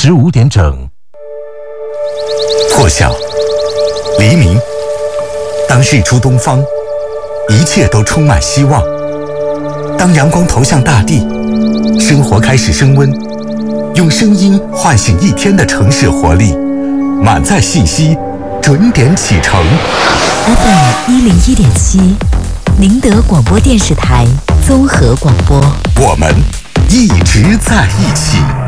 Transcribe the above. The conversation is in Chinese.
15点整。 破晓，黎明，当日出东方，一切都充满希望。当阳光投向大地，生活开始升温，用声音唤醒一天的城市活力，满载信息，准点启程。 FM101.7，宁德广播电视台综合广播， 我们一直在一起。